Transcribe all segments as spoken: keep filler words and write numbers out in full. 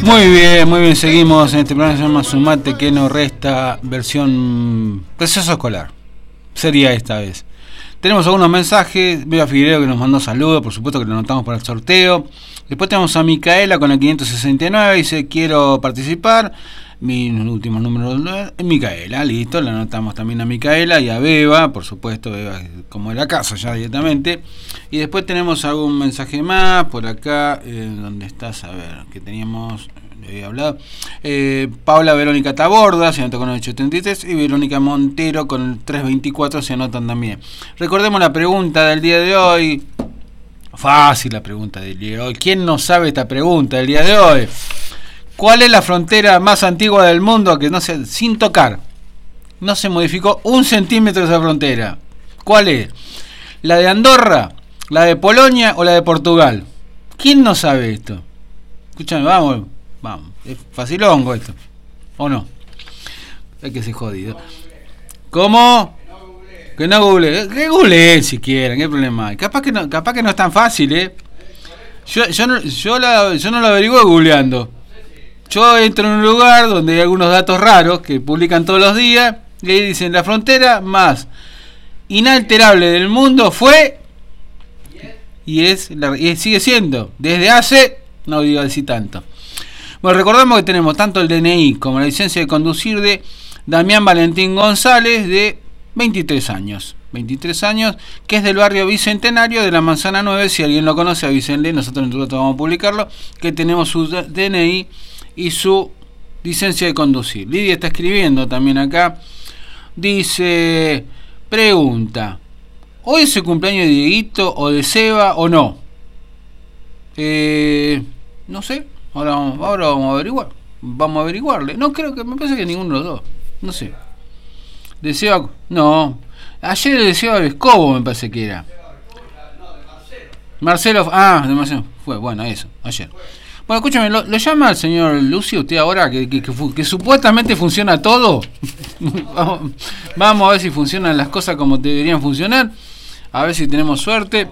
Muy bien, muy bien, seguimos en este programa que se llama Sumate que no resta, versión proceso escolar. Sería esta vez. Tenemos algunos mensajes. Veo a Figueiredo que nos mandó saludos, por supuesto que lo anotamos para el sorteo. Después tenemos a Micaela con el quinientos sesenta y nueve, dice quiero participar. Mi último número es Micaela, listo, le anotamos también a Micaela y a Beba, por supuesto, Beba como de la casa ya directamente. Y después tenemos algún mensaje más por acá, eh, ¿dónde estás? A ver, que teníamos, le había hablado. Eh, Paula Verónica Taborda se anotó con el ochocientos setenta y tres y Verónica Montero con el trescientos veinticuatro se anotan también. Recordemos la pregunta del día de hoy. Fácil la pregunta del día de hoy. ¿Quién no sabe esta pregunta del día de hoy? ¿Cuál es la frontera más antigua del mundo que no se, sin tocar, no se modificó un centímetro de esa frontera? ¿Cuál es? ¿La de Andorra, la de Polonia o la de Portugal? ¿Quién no sabe esto? Escúchame, vamos, vamos. Es facilongo esto, ¿o no? Hay que ser jodido. ¿Cómo? Que no google. Que google si quieren, ¿qué problema hay? Capaz que no, capaz que no es tan fácil, ¿eh? Yo, yo, no, yo, la, yo no lo averiguo googleando. Yo entro en un lugar donde hay algunos datos raros que publican todos los días y ahí dicen la frontera más inalterable del mundo fue y es la, y sigue siendo desde hace, no digo decir tanto. Bueno, recordamos que tenemos tanto el D N I como la licencia de conducir de Damián Valentín González, de veintitrés años, veintitrés años, que es del barrio Bicentenario de la Manzana nueve. Si alguien lo conoce, avísenle, nosotros vamos a publicarlo, que tenemos su D N I y su licencia de conducir. Lidia está escribiendo también acá. Dice, pregunta, ¿hoy es el cumpleaños de Dieguito o de Seba o no? Eh, no sé, ahora vamos, ahora vamos a averiguar. Vamos a averiguarle. No creo que, me parece que ninguno de los dos. No sé. De Seba, no. Ayer el de Seba Vescovo me parece que era. Marcelo, ah, de Marcelo. Fue, bueno, eso, ayer. Bueno, escúchame, ¿lo, lo llama el señor Lucio usted ahora que, que, que, que supuestamente funciona todo? vamos, vamos a ver si funcionan las cosas como deberían funcionar. A ver si tenemos suerte.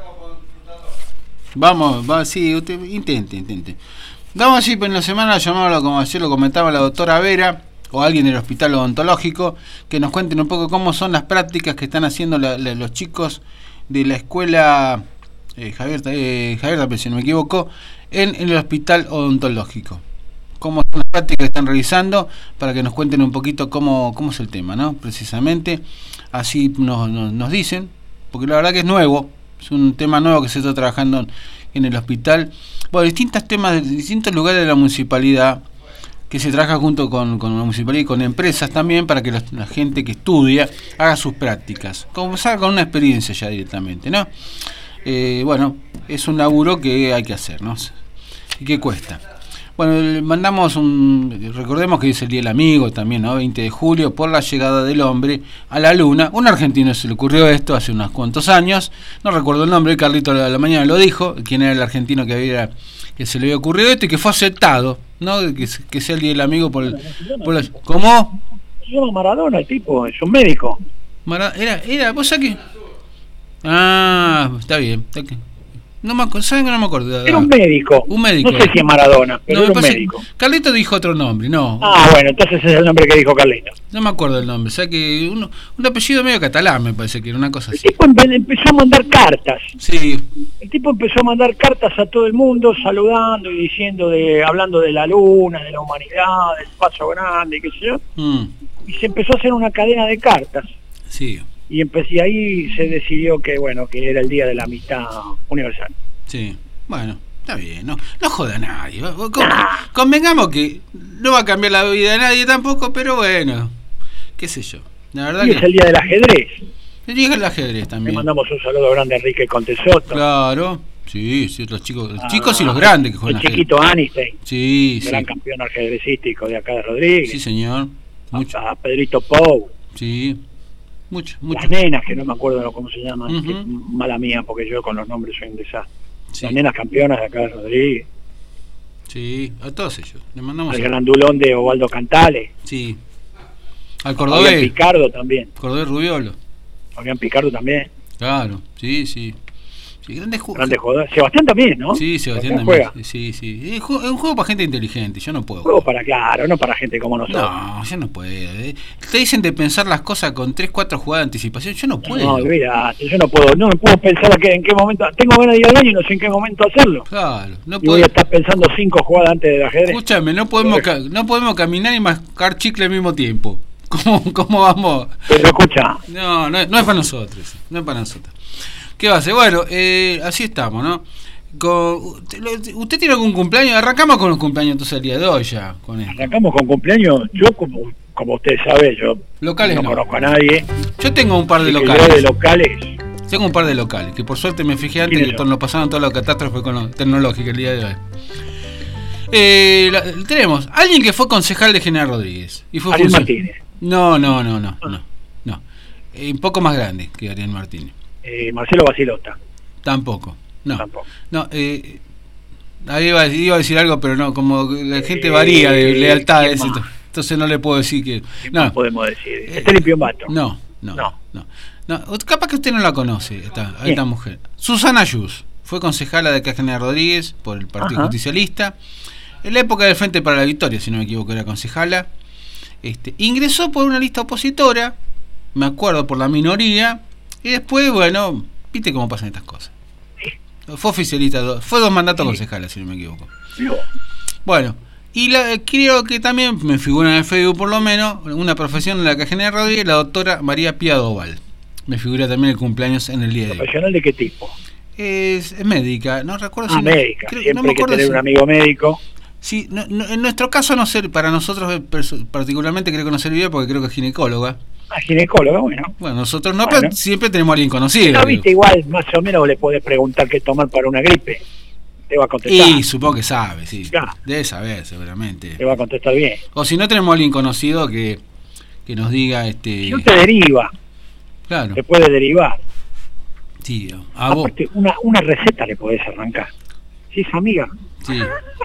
Vamos, va, sí, usted intente, intente. Vamos así, en la semana llamarlo, como ayer lo comentaba la doctora Vera, o alguien del hospital odontológico, que nos cuenten un poco cómo son las prácticas que están haciendo la, la, los chicos de la escuela eh, Javier, eh, Javier Tapia, si no me equivoco, en, en el hospital odontológico. Cómo son las prácticas que están realizando, para que nos cuenten un poquito cómo, cómo es el tema, ¿no? Precisamente, así nos, nos, nos dicen, porque la verdad que es nuevo, es un tema nuevo que se está trabajando en, en el hospital. Bueno, distintos temas de distintos lugares de la municipalidad, que se trabaja junto con, con la municipalidad y con empresas también, para que los, la gente que estudia haga sus prácticas, comenzar con una experiencia ya directamente, ¿no? Eh, bueno, es un laburo que hay que hacer, ¿no? Y que cuesta. Bueno, mandamos un, recordemos que es el Día del Amigo también, ¿no? veinte de julio, por la llegada del hombre a la luna. Un argentino se le ocurrió esto hace unos cuantos años, no recuerdo el nombre, Carlito a la mañana lo dijo, quién era el argentino que había, que se le había ocurrido esto y que fue aceptado, ¿no? Que, que sea el Día del Amigo por, el, por la, ¿cómo? Se llama Maradona el tipo, es un médico. Mara, era, era, vos aquí. Ah, está bien, está aquí. No me acuerdo, ¿saben que no me acuerdo? Era un médico. Un médico. No sé si es Maradona, pero no, era un médico. Carlito dijo otro nombre, no. Ah, bueno, entonces ese es el nombre que dijo Carlito. No me acuerdo el nombre, o sea que uno, un apellido medio catalán me parece que era una cosa así. El tipo empezó a mandar cartas. Sí. El tipo empezó a mandar cartas a todo el mundo, saludando y diciendo, de hablando de la luna, de la humanidad, del paso grande, qué sé yo. Mm. Y se empezó a hacer una cadena de cartas. Sí. Y empecé ahí se decidió que bueno que era el día de la amistad universal. Sí, bueno, está bien, no, no joda a nadie. Con, convengamos que no va a cambiar la vida de nadie tampoco, pero bueno, qué sé yo. La verdad y que es el día del ajedrez. El día del ajedrez también. Le mandamos un saludo grande a Enrique Contesoto. Claro, sí, sí, los chicos, los ah, chicos y los grandes que juegan el chiquito Anistein. Sí, gran sí. campeón ajedrecístico de acá de Rodríguez. Sí, señor. Mucho. A, a Pedrito Pou. Sí. Mucho, mucho. Las nenas, que no me acuerdo cómo se llaman, uh-huh. que mala mía, porque yo con los nombres soy un desastre. Sí. Las nenas campeonas de acá de Rodríguez. Sí, a todos ellos. Le mandamos al grandulón de Ovaldo Cantale. Sí. Al cordobés. Fabián Picardo también. Cordobés Rubiolo. Fabián Picardo también. Claro, sí, sí. Sí, grandes ju grandes jugadores. Sebastián también, ¿no? Sí, Sebastián también. Juega. Sí, sí. Es un juego para gente inteligente, yo no puedo. Juego para, claro, no para gente como nosotros. No, yo no puedo. ¿eh? Te dicen de pensar las cosas con tres, cuatro jugadas de anticipación, yo no puedo. No, olvídate, yo no puedo, no me puedo pensar a qué, en qué momento. Tengo ganas de ir al baño y no sé en qué momento hacerlo. Claro, no y puedo. voy a estar pensando cinco jugadas antes del ajedrez. Escúchame, no podemos, ca no podemos caminar y mascar chicle al mismo tiempo. ¿Cómo, cómo vamos? Pero escucha. No, no, no es para nosotros, no es para nosotros. ¿Qué va a hacer? Bueno, eh, así estamos, ¿no? Con, ¿Usted tiene algún cumpleaños? Arrancamos con los cumpleaños entonces el día de hoy ya. Con esto. Arrancamos con cumpleaños. Yo, como, como usted sabe, yo locales no, no conozco a nadie. Yo tengo un par de Así locales. Yo de locales. Tengo un par de locales, que por suerte me fijé antes que yo? nos pasaron todas las catástrofes tecnológicas el día de hoy. Eh, la, tenemos alguien que fue concejal de General Rodríguez. Y fue Ariel Martínez. No, no, no, no, no. no. Eh, un poco más grande que Ariel Martínez. Eh, Marcelo Basilota. Tampoco. No. Tampoco. No, eh, ahí iba, iba a decir algo, pero no, como la gente varía de eh, lealtades, entonces no le puedo decir que. No podemos decir. Estelí Piombato. No, no, no, no, no. Capaz que usted no la conoce, esta, a esta mujer. Susana Yus fue concejala de acá General Rodríguez por el Partido Ajá. Justicialista. En la época del Frente para la Victoria, si no me equivoco, era concejala. Este, ingresó por una lista opositora, me acuerdo, por la minoría, y después, bueno, viste cómo pasan estas cosas. Fue oficialista, fue dos mandatos sí. concejales, si no me equivoco. Sí. Bueno, y la, creo que también me figura en el Facebook, por lo menos, una profesión en la que General Rodríguez, la doctora María Pía Doval. Me figura también el cumpleaños en el día de hoy. ¿Profesional de qué tipo? Es, es médica, no recuerdo ah, si... médica, creo, siempre no me hay que tener si, un amigo médico. Sí, no, no, en nuestro caso no sé, para nosotros particularmente creo que no serviría porque creo que es ginecóloga. Ah, ginecóloga, bueno. Bueno, nosotros no, bueno. pero siempre tenemos a alguien conocido. No, viste, igual, más o menos le podés preguntar qué tomar para una gripe. Te va a contestar. Y supongo que sabe, sí. Claro. Debe saber, seguramente. Te va a contestar bien. O si no tenemos a alguien conocido que, que nos diga... este. Si no te deriva. Claro. Te puede derivar. Sí, a Aparte, vos. Una, una receta le podés arrancar. Si es amiga. Sí.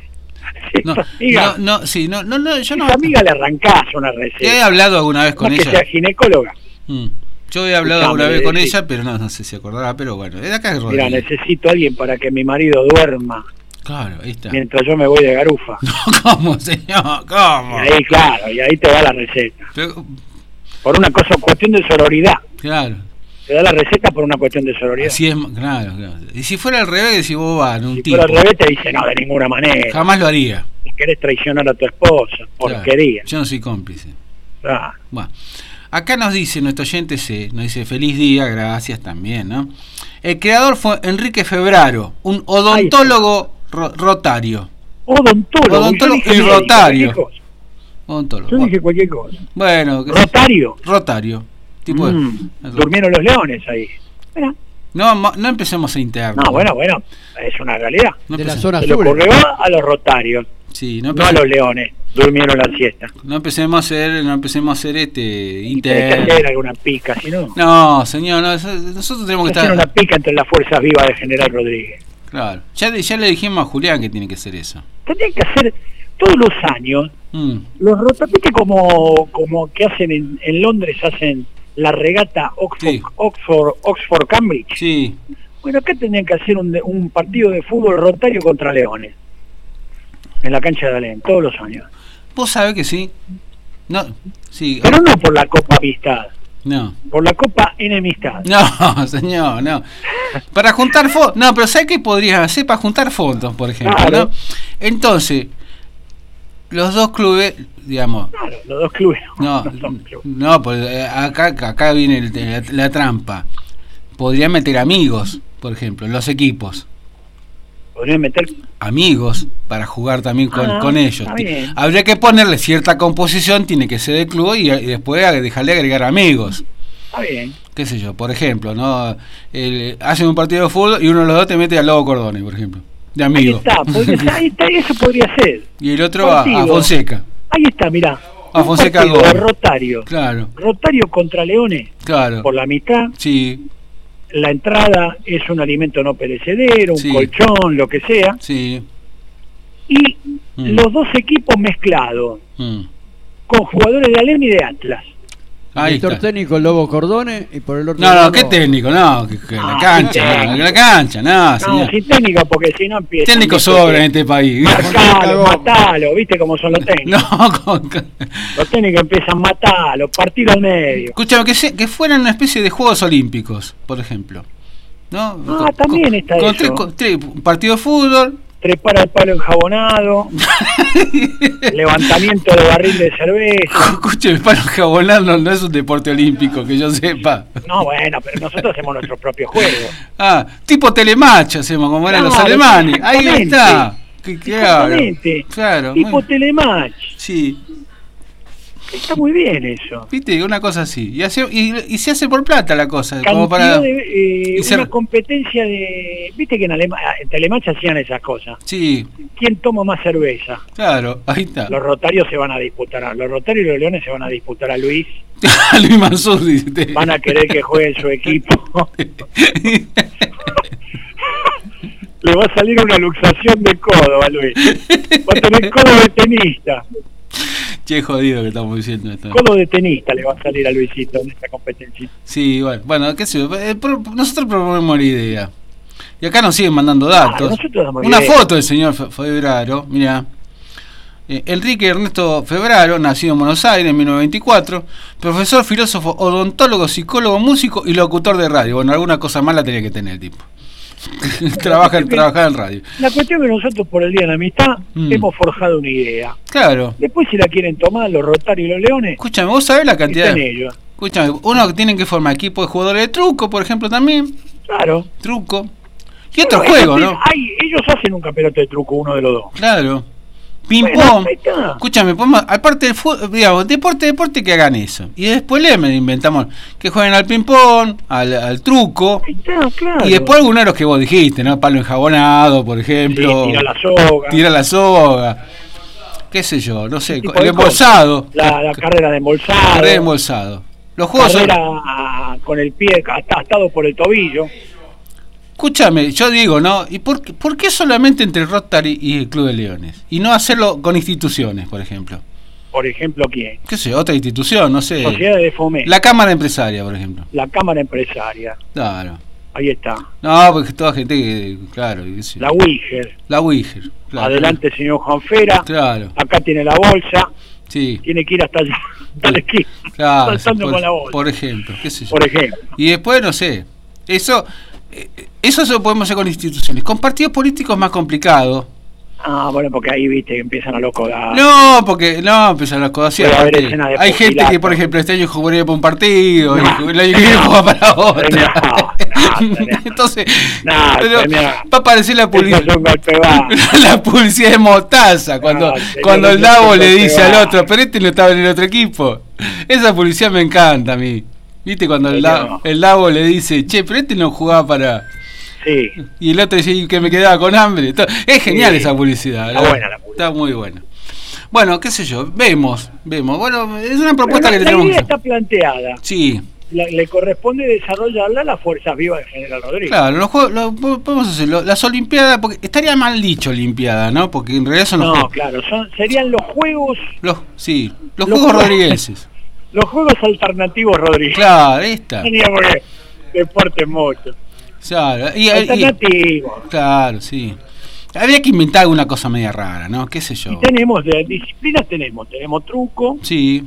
Si no, es amiga. no, no, sí, no, no, no, yo si no. Es amiga le arrancás una receta. He hablado alguna vez con no ella. Que sea ginecóloga. Mm. Yo he hablado alguna vez con ella, pero no, no sé si acordará, pero bueno, es acá es Mira, necesito a alguien para que mi marido duerma. Claro, ahí está. Mientras yo me voy de garufa. No, ¿cómo, señor? ¿Cómo? Y ahí, claro, y ahí te da la receta. Pero... Por una cosa, cuestión de sororidad. Claro. Te da la receta por una cuestión de sororidad. Así es, claro, claro. Y si fuera al revés, si vos vas, un si tipo. Si fuera al revés, te dice, no, de ninguna manera. Jamás lo haría. Si querés traicionar a tu esposa, porquería. Claro, yo no soy cómplice. Claro. Bueno. Acá nos dice nuestro oyente C, nos dice feliz día, gracias también, ¿no? El creador fue Enrique Febraro, un odontólogo ro rotario. Odontólogo, odontólogo y médico, rotario. Odontólogo. Yo dije cualquier cosa. Bueno, rotario. Rotario. Tipo mm, de... Durmieron los leones ahí. Mira. No, no empecemos a interno. No, bueno, bueno, es una realidad. No de la zona Se le ocurrió a los rotarios. Sí, no, no a los leones. Durmieron la siesta. No empecemos a hacer, no empecemos a hacer este interno. Hay que hacer alguna pica, si no. No, señor, no, nosotros tenemos que estar. Hacer una pica entre las fuerzas vivas de General Rodríguez. Claro, ya, ya le dijimos a Julián que tiene que hacer eso. Tendría que hacer todos los años. Mm. Los rotapiques como como que hacen en, en Londres, hacen la regata Oxford, sí. Oxford, Oxford Cambridge. Sí. Bueno, acá tendrían que hacer un, un partido de fútbol rotario contra Leones. En la cancha de Alén, todos los años. Vos sabés que sí. No, sí. Pero no por la Copa Amistad. No. Por la Copa Enemistad. No, señor, no. Para juntar fondos. No, pero ¿sabés qué podrías hacer para juntar fondos, por ejemplo? Claro. ¿No? Entonces, los dos clubes, digamos. Claro, los dos clubes. No, no, no pues acá, acá viene el, la, la trampa. Podrían meter amigos, por ejemplo, en los equipos. Podrían meter amigos para jugar también con, ah, con ellos. Habría que ponerle cierta composición, tiene que ser del club y, y después dejarle agregar amigos. Está bien. Qué sé yo, por ejemplo, ¿no? El, hacen un partido de fútbol y uno de los dos te mete al Lobo Cordone, por ejemplo, de amigo. Ahí está, podría, ahí está, eso podría ser. Y el otro a, a Fonseca. Ahí está, mirá. A Fonseca algo. Rotario. Claro. Rotario contra Leones. Claro. Por la mitad. Sí. La entrada es un alimento no perecedero, un sí. colchón, lo que sea. Sí. Y mm. los dos equipos mezclados mm. con jugadores de Alem y de Atlas. Ahí director está. Técnico Lobo Cordone y por el otro no, lado. No, ¿qué técnico? No, que, que ah, la cancha, no, la cancha, no, no señor. Sin técnico, porque si no empieza. Técnico sobra en este país. Matalo, matalo, ¿viste cómo son los técnicos? No, con... Los técnicos empiezan a matarlo, partir al medio. Escúchame, que, se, que fueran una especie de Juegos Olímpicos, por ejemplo. ¿No? Ah, con, también con, está con eso. Tres, con tres, un partido de fútbol. Trepar al palo enjabonado, levantamiento de barril de cerveza. Escuche, el palo enjabonado no, no es un deporte olímpico, que yo sepa. No, bueno, pero nosotros hacemos nuestro propio juego. Ah, tipo telematch hacemos, como eran no, los alemanes. Ahí está. Claro, claro. Tipo muy... telematch. Sí. Está muy bien eso. Viste, una cosa así. Y, hace, y, y se hace por plata la cosa. Cantidad como para de, eh, una ser... competencia de... Viste que en, Alema, en Telematch hacían esas cosas. Sí. ¿Quién toma más cerveza? Claro, ahí está. Los Rotarios se van a disputar. A, los Rotarios y los Leones se van a disputar a Luis. A Luis Mansur, dice. Van a querer que juegue en su equipo. Le va a salir una luxación de codo a Luis. Va a tener codo de tenista. Qué jodido que estamos diciendo esto. Codo de tenista le va a salir a Luisito en esta competencia. Sí, bueno, bueno, qué sé yo. Nosotros proponemos la idea. Y acá nos siguen mandando datos. Ah, una idea. Foto del señor Febraro, mira. Eh, Enrique Ernesto Febraro, nacido en Buenos Aires en mil novecientos veinticuatro, profesor, filósofo, odontólogo, psicólogo, músico y locutor de radio. Bueno, alguna cosa mala tenía que tener el tipo. Trabaja, trabajar en radio. La cuestión es que nosotros por el Día de la Amistad mm. hemos forjado una idea. Claro. Después si la quieren tomar los Rotarios y los Leones. Escúchame, vos sabés la cantidad de... ellos. Escúchame, uno que tienen que formar equipo de jugadores de truco, por ejemplo, también. Claro. Truco. Y otro bueno, juego, ¿no? Hay, ellos hacen un campeonato de truco, uno de los dos. Claro. Ping-pong. Bueno, escúchame, podemos, aparte del fútbol, digamos, deporte, deporte, que hagan eso. Y después le inventamos que jueguen al ping-pong, al, al truco. Está, claro. Y después algunos de los que vos dijiste, ¿no? Palo enjabonado, por ejemplo. Sí, tira la soga. Tira la soga. Qué sé yo, no sé. El embolsado. La, la carrera de embolsado. Carrera de embolsado. Los juegos carrera son... con el pie atado por el tobillo. Escúchame, yo digo, ¿no? ¿Y por, por qué solamente entre Rotary y el Club de Leones? Y no hacerlo con instituciones, por ejemplo. Por ejemplo, ¿quién? ¿Qué sé? Otra institución, no sé. Sociedad de Fomento. La Cámara Empresaria, por ejemplo. La Cámara Empresaria. Claro. Ahí está. No, porque toda gente que, claro. Qué sé. La Wíger. La Wíger. Claro. Adelante, señor Juan Fera. Claro. Acá tiene la bolsa. Sí. Tiene que ir hasta allá, hasta la esquina. Claro. Saltando por, con la bolsa. Por ejemplo, qué sé yo. Por ejemplo. Y después, no sé. Eso... Eso se lo podemos hacer con instituciones. Con partidos políticos más complicado. Ah, bueno, porque ahí viste que empiezan a locodar. No, porque no empiezan a locodar. Hay gente que, por ejemplo, este año jugaría para un partido, no, y el año que viene juega para otro. No, no, no, entonces, no, pero va a aparecer la publicidad. La publicidad de Mostaza cuando, no, cuando el Davo le dice al otro, pero este no estaba en el otro equipo. Esa publicidad me encanta a mí. ¿Viste cuando el, da, el Davo le dice, che, pero este no jugaba para... Sí. Y el otro dice que me quedaba con hambre. Es genial, sí. Esa publicidad. Está buena la publicidad. Está muy buena. Bueno, qué sé yo, vemos, vemos. Bueno, es una propuesta pero que la, tenemos. La idea está planteada. Sí. La, le corresponde desarrollarla a las fuerzas vivas de General Rodríguez. Claro, los juegos, lo, podemos hacerlo. Las Olimpiadas, porque estaría mal dicho Olimpiada, ¿no? Porque en realidad son los No, juegos. claro, son, serían los juegos. Los, sí, los, los Juegos juegos, Rodrigueses. Los Juegos Alternativos Rodríguez. Claro, ahí está. Teníamos deporte mucho. Claro, y, alternativo. Y, claro, sí. Habría que inventar alguna cosa media rara, ¿no? ¿Qué sé yo? Y tenemos, de disciplinas tenemos, tenemos truco. Sí.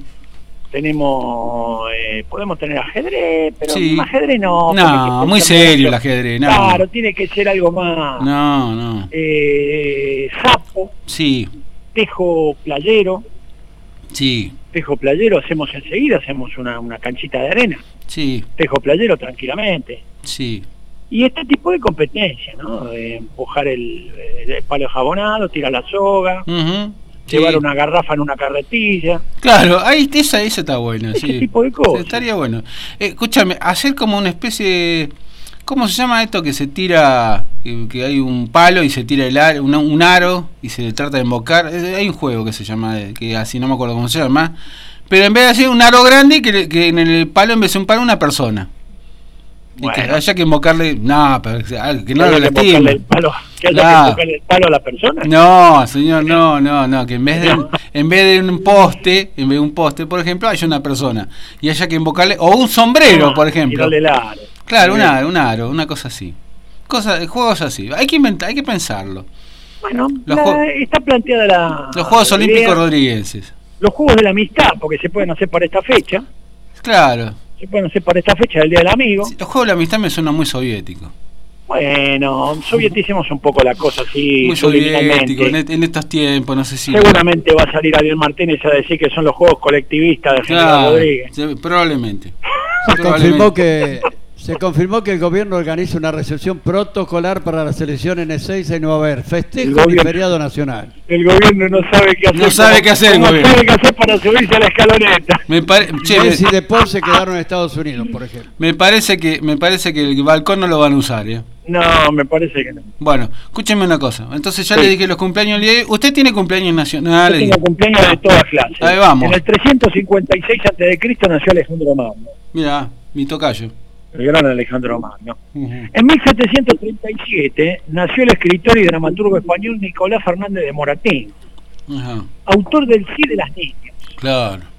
Tenemos, eh, podemos tener ajedrez, pero sí. ajedrez no. No, muy serio el ajedrez, no. Claro, tiene que ser algo más. No, no. Eh, sapo. Sí. Tejo playero. Sí. Tejo playero hacemos enseguida, hacemos una, una canchita de arena. Sí. Tejo playero tranquilamente. Sí. Y este tipo de competencia, ¿no? De empujar el, el palo jabonado, tirar la soga, uh-huh. llevar sí. una garrafa en una carretilla. Claro, ahí esa, esa está buena. Ese sí. tipo de cosas. Estaría bueno. Eh, escúchame, hacer como una especie de... ¿Cómo se llama esto que se tira, que, que hay un palo y se tira el aro, un, un aro y se trata de invocar? Hay un juego que se llama, que así no me acuerdo cómo se llama, pero en vez de hacer un aro grande, que, que en el palo en vez de un palo una persona. Bueno. Y que haya que invocarle, no, pero que no lo lastime. El palo, que haya claro. que invocarle el palo a la persona. No, señor, no, no, no, que en vez de en vez de un poste, en vez de un poste, por ejemplo, haya una persona y haya que invocarle o un sombrero, ah, por ejemplo. El aro. Claro, un aro, un aro, una cosa así. Cosas, juegos así. Hay que inventar, hay que pensarlo. Bueno, la, está planteada la los Juegos la Olímpicos idea, rodriguenses. Los Juegos de la Amistad, porque se pueden hacer para esta fecha. Claro. Se pueden hacer para esta fecha del Día del Amigo. Sí, los Juegos de la Amistad me suenan muy soviéticos. Bueno, sovieticemos un poco la cosa así. Muy soviético, en, en estos tiempos, no sé si... Seguramente va a salir Ariel Martínez a decir que son los Juegos colectivistas de General claro, Rodríguez. Sí, probablemente. Se confirmó que... Se confirmó que el gobierno organiza una recepción protocolar para la selección en Ezeiza y no va a haber festejo ni feriado nacional. El gobierno no sabe qué hacer. No sabe qué hacer, no gobierno. sabe qué hacer para subirse a la escaloneta. Me pare... che, Messi y De Paul se quedaron en Estados Unidos, por ejemplo. Me parece que me parece que el balcón no lo van a usar, ¿eh? No, me parece que no. Bueno, escúcheme una cosa. Entonces ya sí. le dije los cumpleaños. Usted tiene cumpleaños nacionales. Yo tengo cumpleaños de todas clases. Ahí vamos. En el trescientos cincuenta y seis antes de Cristo nació Alejandro Magno. Mira, mi tocayo. El gran Alejandro Magno. Uh-huh. En mil setecientos treinta y siete nació el escritor y dramaturgo español Nicolás Fernández de Moratín, uh-huh. autor del Sí de las Niñas. Claro.